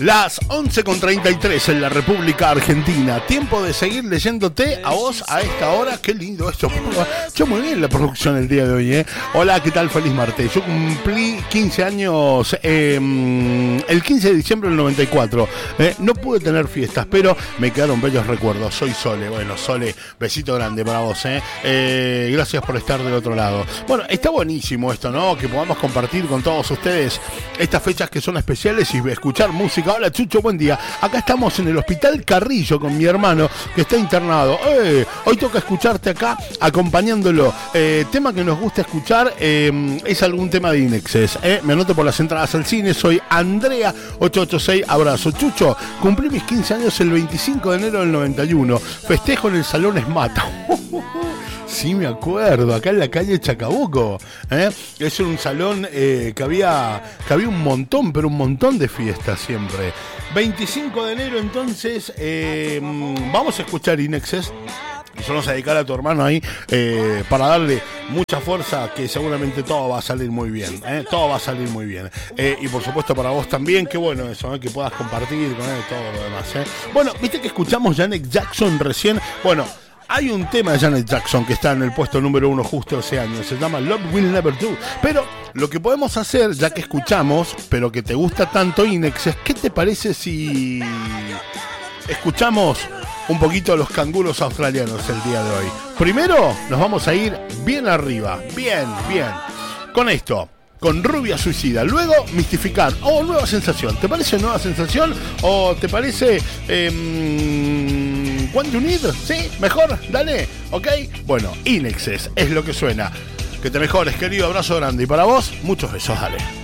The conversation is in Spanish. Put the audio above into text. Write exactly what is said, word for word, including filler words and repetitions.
Las once con treinta y tres en la República Argentina. Tiempo de seguir leyéndote a vos a esta hora. Qué lindo esto. Yo muy bien la producción el día de hoy, ¿eh? Hola, ¿qué tal? Feliz martes. Yo cumplí quince años eh, el quince de diciembre del noventa y cuatro. ¿eh? No pude tener fiestas, pero me quedaron bellos recuerdos. Soy Sole. Bueno, Sole, besito grande para vos, ¿eh? Eh, gracias por estar del otro lado. Bueno, está buenísimo esto, ¿no? Que podamos compartir con todos ustedes estas fechas que son especiales y escuchar música. Hola Chucho, buen día. Acá estamos en el Hospital Carrillo con mi hermano que está internado. Eh, hoy toca escucharte acá acompañándolo. Eh, tema que nos gusta escuchar eh, es algún tema de Inexes. Eh. Me anoto por las entradas al cine. Soy Andrea ocho ocho seis. Abrazo. Chucho, cumplí mis quince años el veinticinco de enero del noventa y uno. Festejo en el Salón Esmata. Sí, me acuerdo, acá en la calle Chacabuco, ¿eh? Es un salón eh, que había que había un montón, pero un montón de fiestas siempre. veinticinco de enero, entonces, eh, vamos a escuchar Inexes. Y vamos a dedicar a tu hermano ahí eh, para darle mucha fuerza, que seguramente todo va a salir muy bien, ¿eh? Todo va a salir muy bien. Eh, y por supuesto para vos también, qué bueno eso, ¿eh? Que puedas compartir con él todo lo demás, ¿eh? Bueno, viste que escuchamos Janet Jackson recién. Bueno, hay un tema de Janet Jackson que está en el puesto número uno justo ese año. Se llama Love Will Never Do. Pero lo que podemos hacer, ya que escuchamos, pero que te gusta tanto Inexes, ¿qué te parece si escuchamos un poquito a los canguros australianos el día de hoy? Primero nos vamos a ir bien arriba. Bien, bien. Con esto. Con Rubia Suicida. Luego, Mistificar. Oh, Nueva Sensación. ¿Te parece Nueva Sensación? ¿O te parece eh, What You Need? ¿Sí? ¿Mejor? Dale. ¿Ok? Bueno, Inexes es lo que suena. Que te mejores, querido. Abrazo grande. Y para vos, muchos besos. Dale.